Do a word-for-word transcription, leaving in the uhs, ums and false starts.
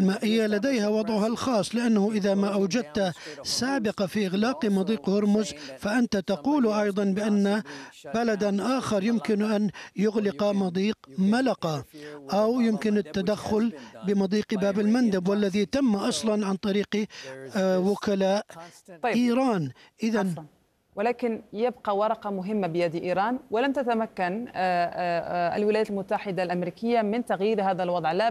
المائية لديها وضعها الخاص، لأنه إذا ما أوجدت سابقة في إغلاق مضيق هرمز فأنت تقول أيضا بأن بلدا آخر يمكن أن يغلق مضيق ملقا، أو يمكن التدخل بمضيق باب المندب، والذي تم أصلا عن طريق وكلاء طيب. إيران. إذا ولكن يبقى ورقة مهمة بيد إيران، ولم تتمكن الولايات المتحدة الأمريكية من تغيير هذا الوضع، لا